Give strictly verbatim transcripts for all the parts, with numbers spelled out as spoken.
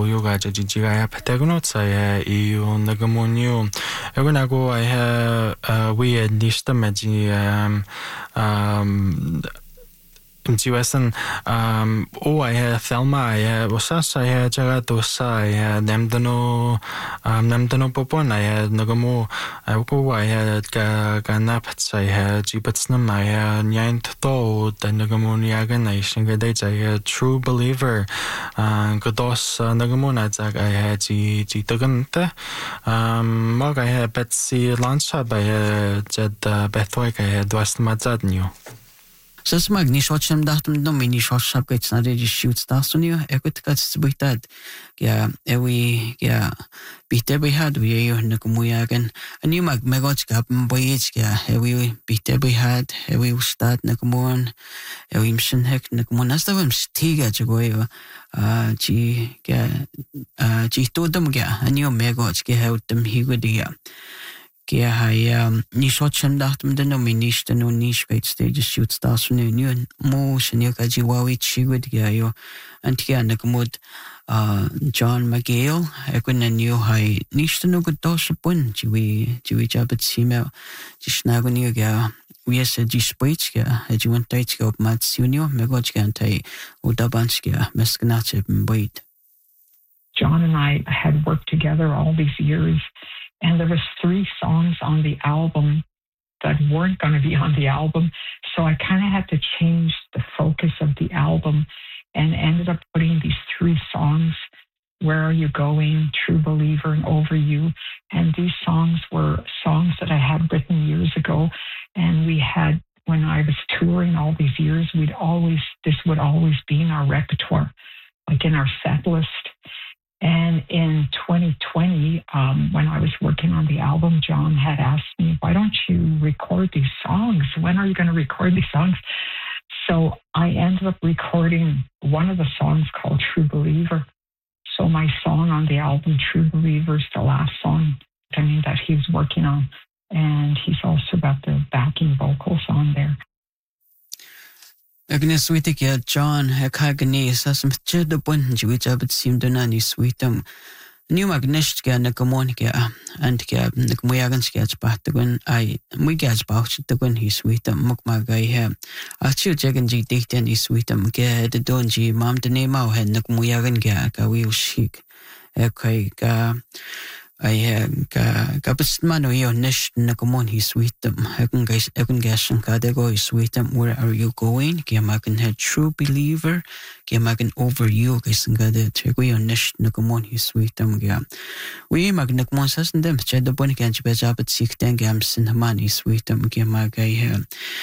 oyoga jijiga patagonotsa ya iyo nagamonyo egonago I ha we at least maji um um Imtiwasan um oh I ha Thelma I ha wasas I ha jaga dosa I ha namdano um namdano popon I ha nagamo I ko I ha ga ganapats I ha jibatsnam I ha nyain to the nagamo niagan I shingadai I ha true believer um godos nagamo na jag I ha ji ji taganta um mag I ha Betsy Lansha I ha jad bethwek I ha dwast madzadnyo. Sas mag ni shotsham dachtum no mini shotshap gets na ready shoots dastunio ekut kats buitad ya ewi ya bite bihad we yo nakumuyagan ani mag megoch gap boyich ya ewi bite bihad ewi ustad nakumon ewi mshin hek nakumon astavim stiga jagoyo a chi ya a chi todam ya ani megoch ge hautam higudia Kia hai ni shotsham dachtum no minish no nish gate stage shoots dastunio new mo shinyo kaji wawi chigud ya yo antia nakumod Uh, John McGill, ekun new high nish no good dosapun, jiwi jiwi jabat simel, jishnaguni ga, we said jispitska, as you want to go matsunio, megojgantai, udabanska, meskanachip and wait. John and I had worked together all these years, and there was three songs on the album that weren't going to be on the album, so I kind of had to change the focus of the album and ended up putting these three songs, Where Are You Going, True Believer, and Over You. And these songs were songs that I had written years ago. And we had, when I was touring all these years, we'd always, this would always be in our repertoire, like in our set list. And in twenty twenty, um, when I was working on the album, John had asked me, why don't you record these songs? When are you going to record these songs? So I ended up recording one of the songs called True Believer. So my song on the album, True Believer, is the last song I mean, that he's working on. And he's also got the backing vocals on there. Agnes Wittig, yeah, John, Hekagani, Sassam Chedapun, Jiwijabat Simdonani, Sweetum. New Magnishka Nakamonica and Gab Nakamuyaganska Patagon, I Mugaz Bauchitagon, he sweetum, Mukmagai hair. I chew Jaganji Dictan is sweetum, Gad, the Donji, Mam the name out, had Nakamuyagan Gag, a wheel chic. Okay, ga. I have Gabusmano, your nish Nakamon, he sweetum. Hakan guys, Egan Gas and Kadego is sweetum. Where are you going? Giamagan had true believer. Giamagan over you, guys, and got it. Check on nish Nakamon, he sweetum. Gam. We Magnakmon says them, Ched the Bonican Bejabat Sik Dangams and Hamani sweetum. Giamagai hair.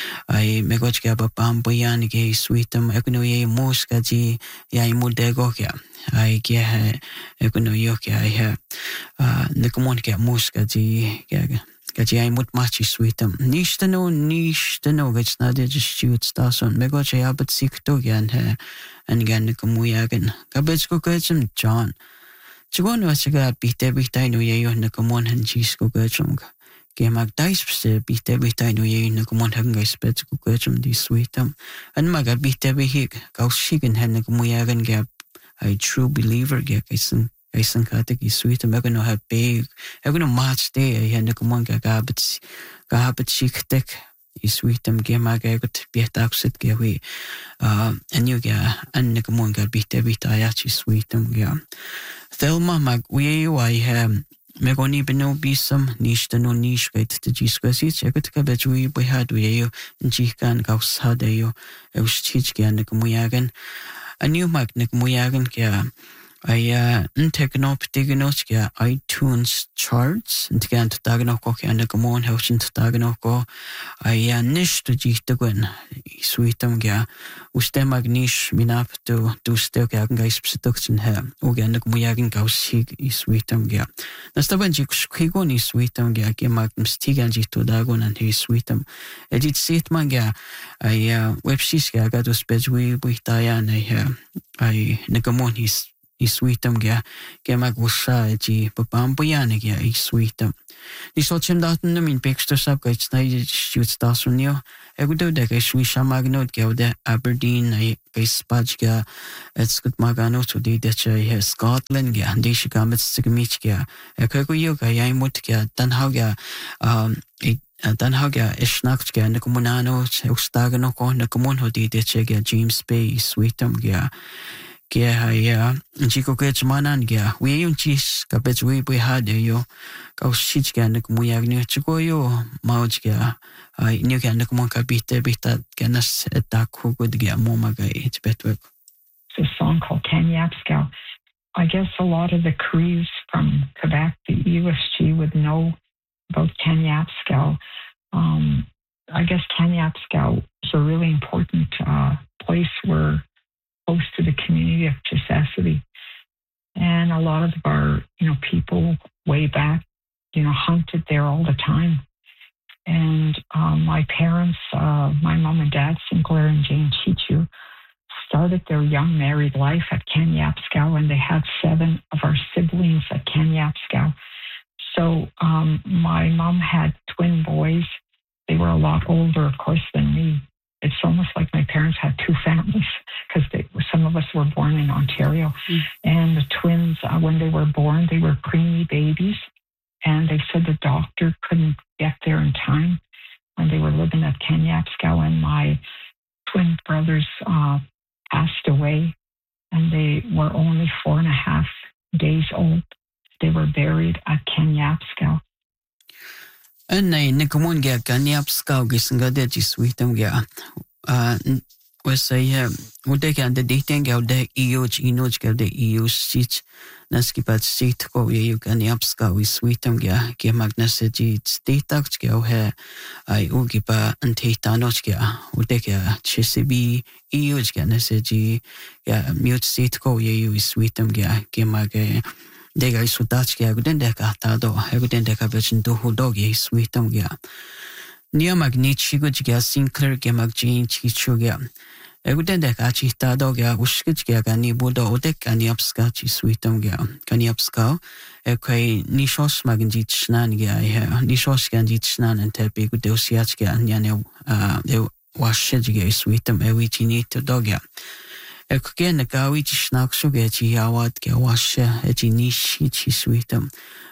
I Megoch Gaba Bamboyan gay sweetum. Econoye Moskaji, Yaimudegokia. I get Econoyokia, I have. Nakamon get muska ji gaji I mut machi sweetum. Nishtano, nishtano, gets not just shoot stars on Megocha, but sick to gan her and gan Nakamuyagan. Gabetsko gurchum, John. Chigon was a guy beat every time you Nakamon and Chisco gurchum. Gamak dice beat every time you Nakamon hanga spetsko gurchum, this sweetum. And Maga beat every hick, go chicken had Nakamuyagan gap. I true believer get I think I think it's sweet. I'm going to have big. I'm going to match there. I had come on, gabets, gabet chic tech. Is sweet. I'm game. I got be a taxit. Get away. Um, and you get and the come on, got beat every time. Actually, sweet. I'm game. Thelma, mag we I have. Megoni beno be some niche the no niche right to G squares. I got to get we we had we you and G can go sad you. I was teach again the Kumuyagan. A new magnic Muyagan care. I uh techno ptiganoska iTunes charts and again to Daganoko and the Gamon house into Daganoko. I uh nish to Jitagun sweetum ga ustemag nish minap to do still gagan guys seduction hair. Again the Muyagan gouse he is sweetum ga. Nastaban Jikon is sweetum ga Gimagnum Stiganji to Dagon and he sweetum. Edit sit manga. I uh web siska got to spedge we with Diane I uh I Nagamon his i sweetam gea gea magwsa ji babamboyane gea i sweetam. Ni so chim daten no min pekster sap ga snai shoots dasunio. Ego do de ga swisha magnot gea de Aberdeen ai ga spaj gea it's good magano to de de che Scotland gea de shigamit sigmich gea. Ego go yo ga yai mut gea dan ha gea um dan ha gea isnacht gea na komunano ustaga no ko na komun ho de de che gea James Bay i sweetam gea. Gea ya chico que chmanan gea we un chis ka bet we we had yo ka shich gea na mu yag ni chico yo mauj gea ai ni gea na mu ka bitte bitte genas etak hu good gea mo maga it betwek. It's a song called Kanyapskow. I guess a lot of the Crees from Quebec, the E S G, would know about Kanyapskow. Um, I guess Kanyapskow is a really important uh, place where close to the community of Chesapeake. And a lot of our, you know, people way back, you know, hunted there all the time. And um, my parents, uh, my mom and dad, Sinclair and Jane Chichu, started their young married life at Kanyapskow, and they had seven of our siblings at Kanyapskow. So um, my mom had twin boys. They were a lot older, of course, than me. It's almost like my parents had two families because some of us were born in Ontario. Mm. And the twins, uh, when they were born, they were preemie babies. And they said the doctor couldn't get there in time when they were living at Kanyapskow. And my twin brothers uh, passed away, and they were only four and a half days old. They were buried at Kanyapskow. Nei nikomun gea Kanyapskow gisinga de jiswitam gea. Wesay ude gea de dating gea de iuj inuj gea de iuj sit naskipat sit ko ye Kanyapskow iswitam gea gea magnasji statak gea he ai ugipa antitanoch gea ude gea chesibi iuj gea nasji gea mute sit ko ye iswitam gea gea mage Dega isu dach gea guden deka tado, guden deka bechin duhu dogi sweetam gea. Nia magnit shiguj gea Sinclair gea magjin chichu gea. Guden deka chitado gea ushkij gea gani budo odek Kanyapskow chi sweetam gea. Kanyapskow ekwai nishos magnjit shnan gea he. Nishos ganjit shnan and tepi gudeusiach gea nyane washij gea sweetam ewi chinito dogea. Eko na gawi chi snaksu ge chi yawat ge washe e chi nishi chi sweetam.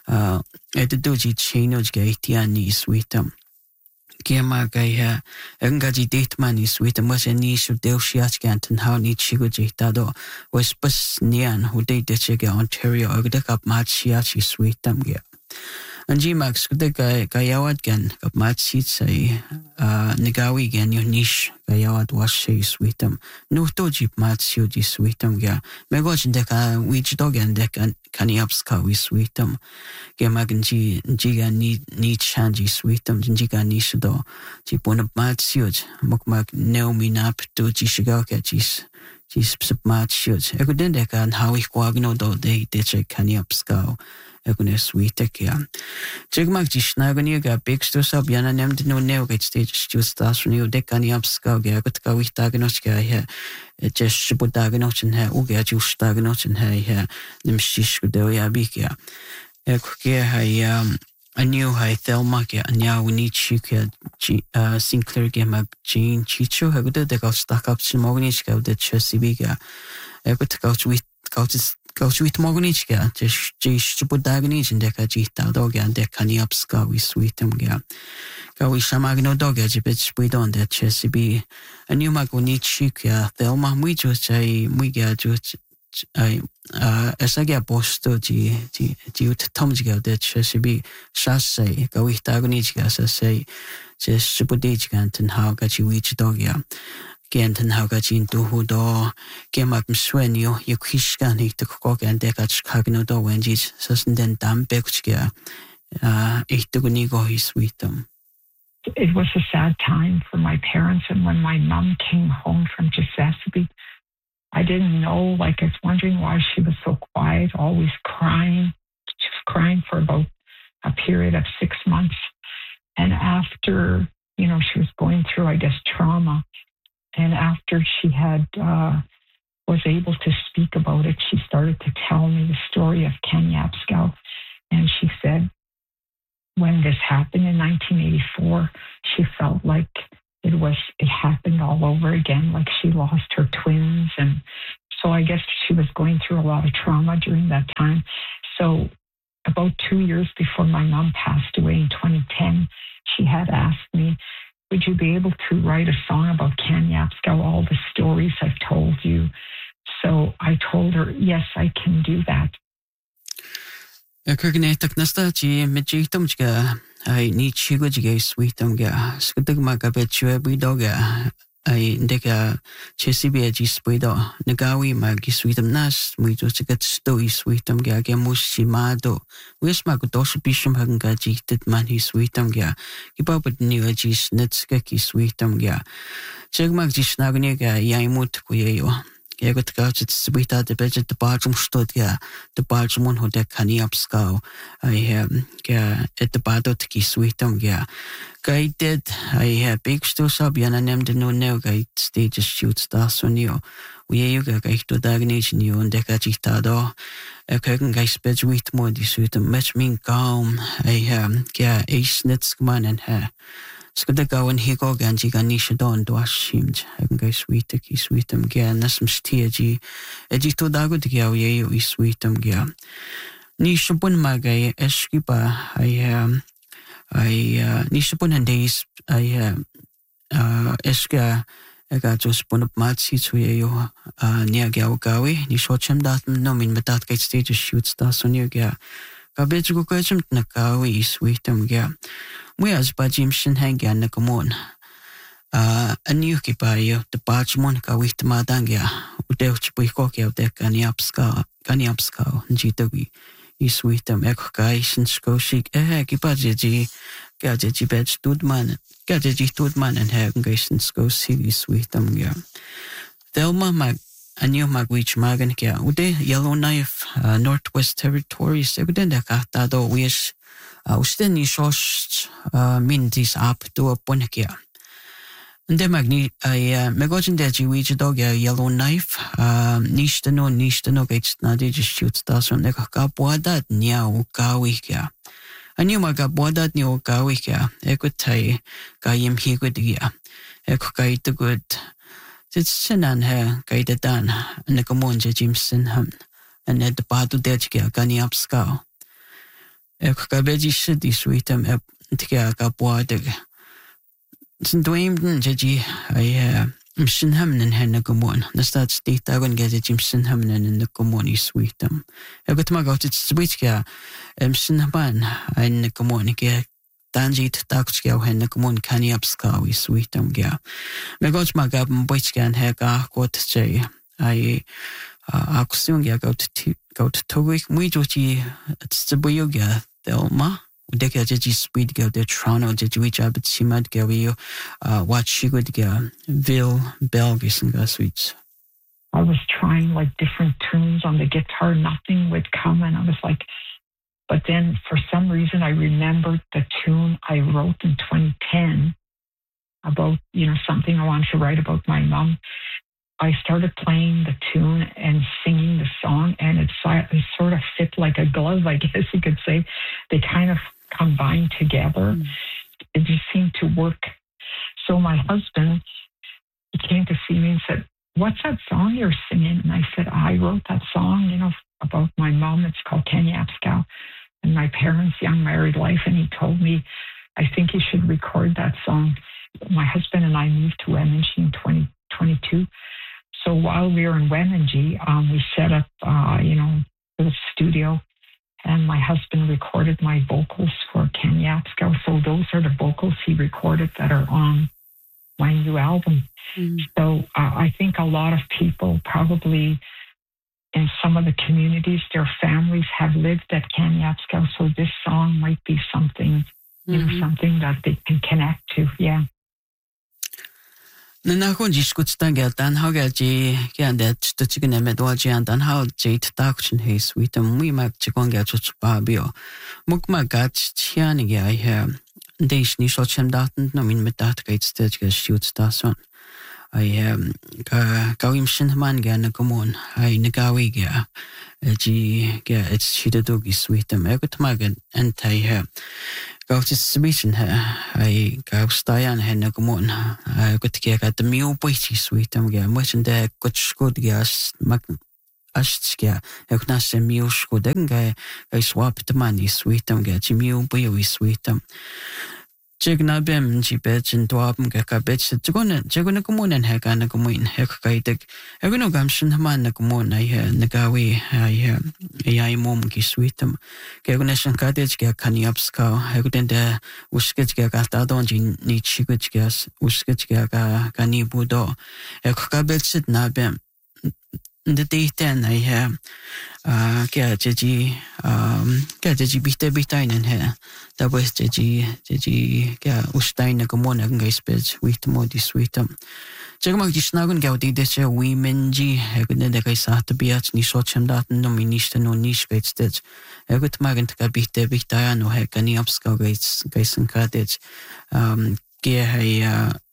E de do chi chinoj ge itiani sweetam. Ge ma ge he enga ji dateman ni sweetam was e nishu deusiach ge antan how ni chigo ji tado was bus nian hu de de ge Ontario ogde kap machiachi sweetam ge. Anji max kude ga gayawat gan kap matsit sai negawi gan yo nish gayawat washe sweetam no to jip matsio di sweetam ga megoj deka wich dogan deka Kanyapskow sweetam ge magnji jiga ni ni chanji sweetam jiga nish do ji bon matsio mokmak neomi nap to ji shiga ka jis jis matsio ego den deka how ich kwagno do de de Kanyapskow Egune sweetek ja. Jigmag jishnagani ga pixtos ab yana nemd no neo get stage justas new de Kanyapskow ga gut ga witagnos ga he just budagnos en he uga justagnos en he he nim shish do ya bikya. Ek ge he a new he Thelma ga nya we chika Sinclair ga mag Jean Chicho ha gut de ga stack up simognis ga de chesibi ga. Ek gut ga with ga Goes with Mogonichka, just Jibudaganich and Deca Gita dog and Kanyapskow we sweetum ga. Go we shamagno dog as a bit we don't that Chesapeake. A new Magonichika, Thelma, we just a Miga just a Saga Bosto G. Jut Tomsga that Chesapeake, Shassay, go with Dagonichka, as I say, just Jibudichka and how got you each dog ya. Genten hagajin duhu do gemak mswenyo yukishka ni to kogan dekach kagno do wenjis sasen den dam bekchga ich dugni go sweetum. It was a sad time for my parents, and when my mom came home from Chesapeake, I didn't know, like I was wondering why she was so quiet, always crying. She was crying for about a period of six months. And after, you know, she was going through, I guess, trauma. And after she had uh, was able to speak about it, she started to tell me the story of Kaniapskow. And she said, when this happened in nineteen eighty-four, she felt like it was, it happened all over again, like she lost her twins. And so I guess she was going through a lot of trauma during that time. So about two years before my mom passed away in twenty ten, she had asked me, would you be able to write a song about Kaniapskow, all the stories I've told you? So I told her, yes, I can do that. Kyrgyzstan nastati mejitum jga ai ni chigo jga sweetum ga skudag magabe chue bidoga ai ndeka chesibe ji spido nagawi magi sweetum nas muito jga stoi sweetum ga ga musimado wis mago dos bishum hanga jiktet man hi sweetum ga gibabut ni ji snetska ki sweetum ga chegmag ji snagne ga yaimut kuyeyo Я говорю, что это это бежит до бажум что я до бажум он ходе Kaniapskow, I я это бадо таки суитом я гайдед I биг что саб я на нем дну не гайд stage shoot стас унио уею га гайд до дагнич нио он дека читадо я кэгэн гайс беж уит моди суитом мэч мин гаум I я эйснетс гманен ха Skuda gawan higo ganji ganisha don dwashimj hagan gai sweeta ki sweetam gya nasam stia ji eji to dago de gya yeyo I sweetam gya ni shabun magay eski ba I I ni shabun handays I eska ega jos bun matsi zu yeyo nia gya gawi ni shocham dat no min metat gai stage shoots da sonyo gya Kabetsugo kacham nakawi I sweetam gya We as bajim shin hangya nakamon. Uh, a new kipayo, the bajmon ka with madangya, udeuch buikokia de Kaniapskow, Kaniapskow, Jitogi, I sweetam ekokaisin skoshik, eh, kipaji, gajaji bed studman, gajaji studman and hagengaisen skosi, I sweetam gya. Thelma mag, a new magwich magan kya, ude Yellowknife, uh, Northwest Territories, egudenda katado wish. Usten I shosh mindis up to a punkia. And the magni, I megojin that you reach a dog a Yellowknife, nishtano, nishtano gates nadi just shoots das on the kapuadat niao gawika. I knew my gabuadat niao gawika, ekotai, gayim higudia, ekokai the good. It's Sinan her gaidadan, and the Gamonja Jimson hum, and at the Badu Dejka Kaniapskow. Ik ga bij die shit die sweetem heb tika kapuadig. Zijn dweemden jeji I msin hamnen hen na gumon. Na staat state dagon gaje jimsin hamnen in de gumon I sweetem. Ik het mag altijd sweetka msin haban in de gumon ik danjit takskau hen na gumon Kaniapskow I sweetem ga. Megoj mag ab boitskan hega kot jay I akusung ya gout gout togik muijoji tsibuyoga Thelma udeka jeji speed go de Toronto jeji which ab simad go you watch she good go Ville Belgis and go sweets. I was trying like different tunes on the guitar, nothing would come, and I was like, but then for some reason I remembered the tune I wrote in twenty ten about, you know, something I wanted to write about my mom. I started playing the tune and singing the song, and it, it sort of fit like a glove, I guess you could say. They kind of combined together. Mm. It just seemed to work. So my husband, he came to see me and said, what's that song you're singing? And I said, I wrote that song, you know, about my mom. It's called Kaniapskow and my parents' young married life. And he told me, I think you should record that song. My husband and I moved to Wemengee in twenty twenty-two. So while we were in Wemengee, um, we set up, uh, you know, a studio, and my husband recorded my vocals for Kaniapskow. So those are the vocals he recorded that are on my new album. Mm. So uh, I think a lot of people probably in some of the communities, their families have lived at Kaniapskow. So this song might be something, you mm-hmm. know, something that they can connect to. Yeah. Na kon diskutstang ga dan ha ga ji kan det to chicken me do ji dan ha ji ta chen he sweet mu ma chi kon ga chu ba bio muk ma ga chian ga he des ni so chem daten no min mit dat ga stage ga shoot da son ai ka kawim shinman ga na kumon ai nagawi ga ji ga it's chidado gi sweetam e gut magan antai ha go to submission ha ai ka stayan ha na kumon ai gut ga ga the meal boyti sweetam ga much and the gut skod ga mag ashtia ek na se meal skoden ga ga swap the money sweetam ga ji meal boy sweetam Jigna bem ji bechin dwabm ga ka bech jigona jigona kumunan ha ga na kumuin ha ka itek egono gamshin haman na kumun ai ha nagawi ai ai mom ki sweetam ke gona shan ka dech ga kani upska ha guden da uskech ga ka ta don ji ni chigech ga uskech ga ka kani budo e ka bech na bem the dayten ai ha ke ji um ke ji bite bitain ha da was ji ji ke ustain na kumon ang gaispech with modi sweetam Jagmag di snagun gaudi de che women ji egune de kai sa to biat ni so chem dat no minister no ni spets det egut magent ka bite bita no he kani upska gaits gaisen ka det um ge hai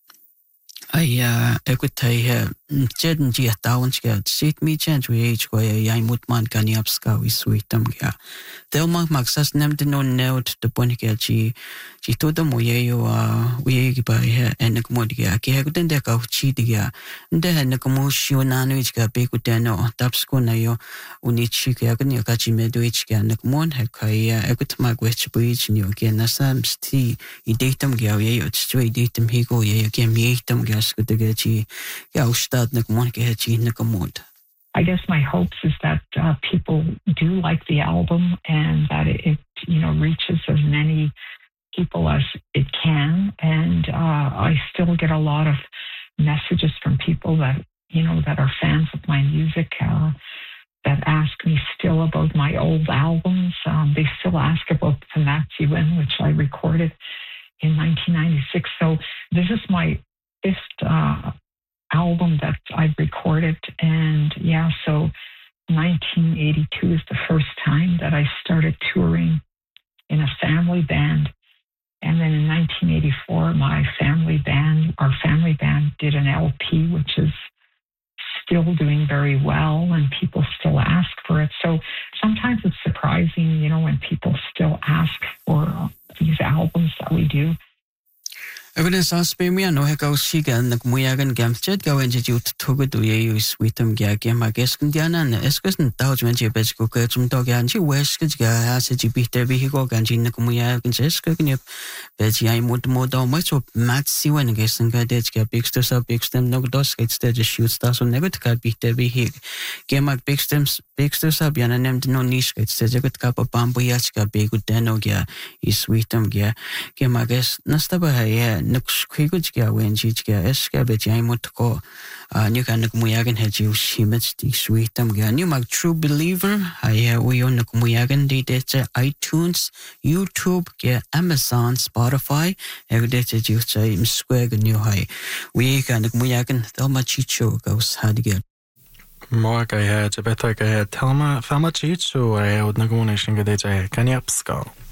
ai egut hai jeden ji down get sit me change we age go ai mutman kani upska we sweetam ga del mag mag sas nem de no note de bonike ji ji to de mo ye yo we gi ba he en ko mo diga ke he guten de ka chi diga de he ko mo shi na no ji ga be ku de no taps ko na yo uni chi ke ga ni ka chi me do ich ga ne ko mo he kai e gut mag we chi bu ich ni ke na sam sti I datum ga ye yo chi i datum he go ye ke mi datum ga sku de ga chi ga ustad ne ko mo ke he chi ne ko mo I guess my hopes is that uh, people do like the album and that it, it, you know, reaches as many people as it can. And uh, I still get a lot of messages from people that, you know, that are fans of my music, uh, that ask me still about my old albums. Um, they still ask about Panatsiwen, which I recorded in nineteen ninety-six. So this is my fifth uh album that I've recorded, and yeah, so nineteen eighty-two is the first time that I started touring in a family band, and then in nineteen eighty-four my family band our family band did an L P, which is still doing very well and people still ask for it. So sometimes it's surprising, you know, when people still ask for uh, these albums that we do. Evidence as pemia no heka usigan nagmuyagan gamchet gawen je jut togo do ye sweetum ga gem ages kundiana na eskes n tauj men je bech ko ke zum to gan ji wesk ga as je bite bi go gan ji nagmuyagan je sk gne bech ai mod mod o much of mat si wen gesen ga det ga bigster sub bigstem no dos get stage shoot sta so negot ka bite bi hi gem ag bigstems bigster sub yana nemt no nish get stage got ka pambu yach ga be good deno ga I sweetum ga gem ages nasta ba ha Nux Quigga when Jiga Eska, but Jamutko, Nuka Nukmuyagan had you shimets the sweetum gan. You mag true believer. I we on Nukmuyagan did iTunes, YouTube, get Amazon, Spotify, every day you say square new high. We can Nukmuyagan, Thelma Chicho goes how to get. Mark, I had a better I had Thelma Thelma Chicho, I would Nagunation Gadej, Kanyapsko.